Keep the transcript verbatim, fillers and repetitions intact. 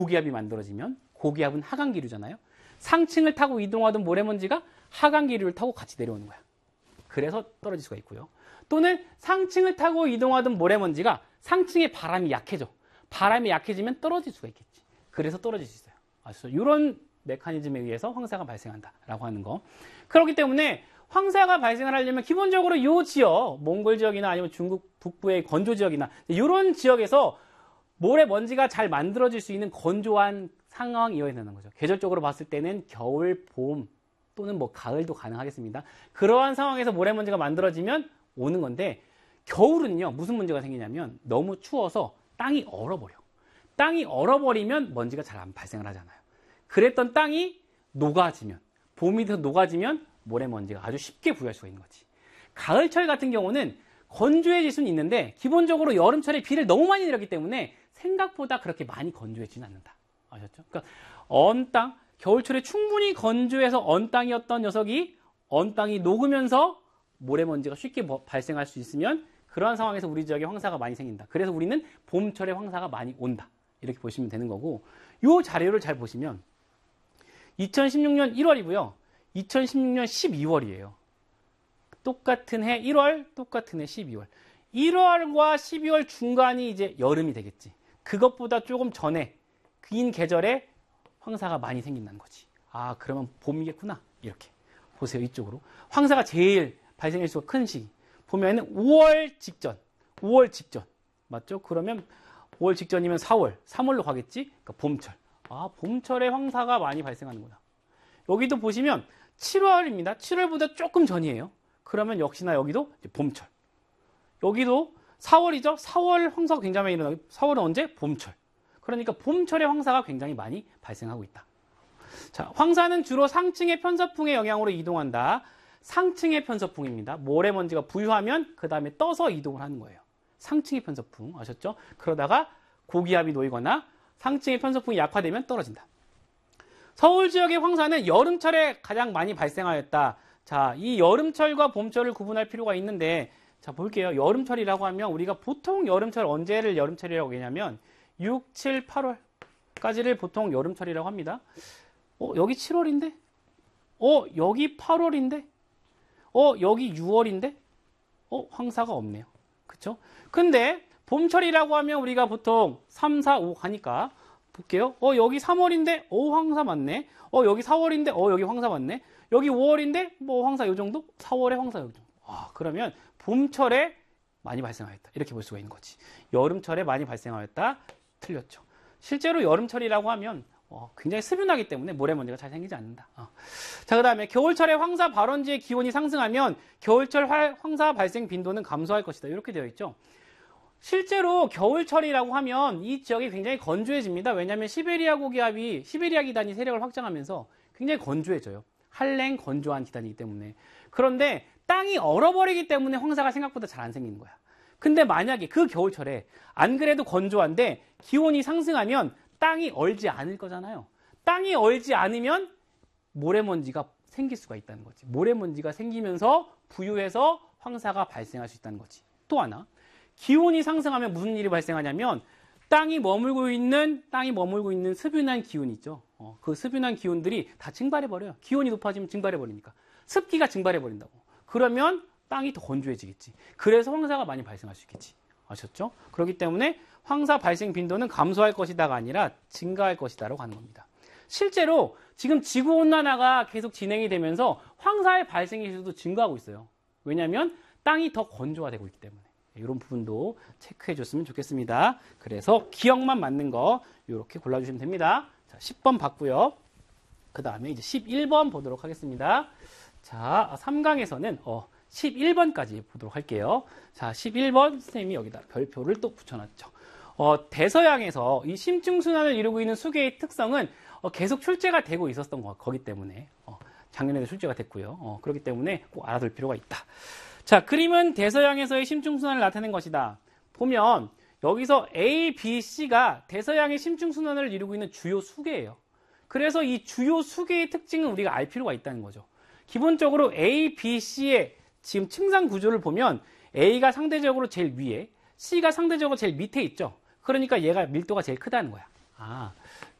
고기압이 만들어지면 고기압은 하강기류잖아요. 상층을 타고 이동하던 모래먼지가 하강기류를 타고 같이 내려오는 거야. 그래서 떨어질 수가 있고요. 또는 상층을 타고 이동하던 모래먼지가 상층에 바람이 약해져. 바람이 약해지면 떨어질 수가 있겠지. 그래서 떨어질 수 있어요. 그래서 이런 메커니즘에 의해서 황사가 발생한다라고 하는 거. 그렇기 때문에 황사가 발생을 하려면 기본적으로 이 지역, 몽골 지역이나 아니면 중국 북부의 건조 지역이나 이런 지역에서 모래먼지가 잘 만들어질 수 있는 건조한 상황이어야 되는 거죠. 계절적으로 봤을 때는 겨울, 봄 또는 뭐 가을도 가능하겠습니다. 그러한 상황에서 모래먼지가 만들어지면 오는 건데 겨울은요 무슨 문제가 생기냐면 너무 추워서 땅이 얼어버려. 땅이 얼어버리면 먼지가 잘 안 발생을 하잖아요. 그랬던 땅이 녹아지면 봄이 돼서 녹아지면 모래먼지가 아주 쉽게 부여할 수가 있는 거지. 가을철 같은 경우는 건조해질 수는 있는데 기본적으로 여름철에 비를 너무 많이 내렸기 때문에 생각보다 그렇게 많이 건조해지지는 않는다. 아셨죠? 그러니까 언 땅, 겨울철에 충분히 건조해서 언 땅이었던 녀석이 언 땅이 녹으면서 모래먼지가 쉽게 발생할 수 있으면 그러한 상황에서 우리 지역에 황사가 많이 생긴다. 그래서 우리는 봄철에 황사가 많이 온다. 이렇게 보시면 되는 거고, 이 자료를 잘 보시면 이천십육 년 일월이고요. 이천십육 년 십이월이에요. 똑같은 해 일월, 똑같은 해 십이월. 일월과 십이월 중간이 이제 여름이 되겠지. 그것보다 조금 전에 긴 계절에 황사가 많이 생긴다는 거지. 아, 그러면 봄이겠구나. 이렇게 보세요. 이쪽으로. 황사가 제일 발생할 수가 큰 시기. 보면은 오월 직전, 오월 직전. 맞죠? 그러면 오월 직전이면 사월, 삼월로 가겠지? 그러니까 봄철. 아, 봄철에 황사가 많이 발생하는구나. 여기도 보시면 칠월입니다. 칠월보다 조금 전이에요. 그러면 역시나 여기도 이제 봄철. 여기도 사월이죠. 사월 황사가 굉장히 많이 일어나고, 사월은 언제? 봄철. 그러니까 봄철에 황사가 굉장히 많이 발생하고 있다. 자, 황사는 주로 상층의 편서풍의 영향으로 이동한다. 상층의 편서풍입니다. 모래먼지가 부유하면 그 다음에 떠서 이동을 하는 거예요. 상층의 편서풍 아셨죠? 그러다가 고기압이 놓이거나 상층의 편서풍이 약화되면 떨어진다. 서울 지역의 황사는 여름철에 가장 많이 발생하였다. 자, 이 여름철과 봄철을 구분할 필요가 있는데, 자, 볼게요. 여름철이라고 하면 우리가 보통 여름철 언제를 여름철이라고 하냐면 육, 칠, 팔월까지를 보통 여름철이라고 합니다. 어, 여기 칠월인데? 어, 여기 팔월인데? 어, 여기 유월인데? 어, 황사가 없네요. 그쵸? 근데 봄철이라고 하면 우리가 보통 삼, 사, 오 가니까 볼게요. 어, 여기 삼월인데? 어, 황사 맞네. 어, 여기 사월인데? 어, 여기 황사 맞네. 여기 오월인데? 뭐 황사 요 정도? 사월에 황사 요 정도. 아, 그러면 봄철에 많이 발생하였다. 이렇게 볼 수가 있는 거지. 여름철에 많이 발생하였다. 틀렸죠. 실제로 여름철이라고 하면 어, 굉장히 습윤하기 때문에 모래먼지가 잘 생기지 않는다. 어. 자, 그 다음에 겨울철에 황사 발원지의 기온이 상승하면 겨울철 황사 발생 빈도는 감소할 것이다. 이렇게 되어 있죠. 실제로 겨울철이라고 하면 이 지역이 굉장히 건조해집니다. 왜냐하면 시베리아 고기압이, 시베리아 기단이 세력을 확장하면서 굉장히 건조해져요. 한랭 건조한 기단이기 때문에. 그런데 땅이 얼어버리기 때문에 황사가 생각보다 잘 안 생기는 거야. 근데 만약에 그 겨울철에 안 그래도 건조한데 기온이 상승하면 땅이 얼지 않을 거잖아요. 땅이 얼지 않으면 모래먼지가 생길 수가 있다는 거지. 모래먼지가 생기면서 부유해서 황사가 발생할 수 있다는 거지. 또 하나, 기온이 상승하면 무슨 일이 발생하냐면 땅이 머물고 있는 땅이 머물고 있는 습윤한 기운이 있죠. 어, 그 습윤한 기운들이 다 증발해 버려요. 기온이 높아지면 증발해 버리니까. 습기가 증발해 버린다고. 그러면 땅이 더 건조해지겠지. 그래서 황사가 많이 발생할 수 있겠지. 아셨죠? 그렇기 때문에 황사 발생 빈도는 감소할 것이다가 아니라 증가할 것이다라고 하는 겁니다. 실제로 지금 지구온난화가 계속 진행이 되면서 황사의 발생의 수도 증가하고 있어요. 왜냐하면 땅이 더 건조화되고 있기 때문에. 이런 부분도 체크해 줬으면 좋겠습니다. 그래서 기억만 맞는 거 이렇게 골라주시면 됩니다. 자, 십 번 봤고요. 그 다음에 이제 십일 번 보도록 하겠습니다. 자, 삼 강에서는 어, 십일 번까지 보도록 할게요. 자, 십일 번 선생님이 여기다 별표를 또 붙여놨죠. 어, 대서양에서 이 심층순환을 이루고 있는 수계의 특성은 어, 계속 출제가 되고 있었던 거, 거기 때문에 어, 작년에도 출제가 됐고요. 어, 그렇기 때문에 꼭 알아둘 필요가 있다. 자, 그림은 대서양에서의 심층순환을 나타낸 것이다. 보면 여기서 A, B, C가 대서양의 심층순환을 이루고 있는 주요 수계예요. 그래서 이 주요 수계의 특징은 우리가 알 필요가 있다는 거죠. 기본적으로 A, B, C의 지금 층상 구조를 보면 A가 상대적으로 제일 위에, C가 상대적으로 제일 밑에 있죠. 그러니까 얘가 밀도가 제일 크다는 거야. 아,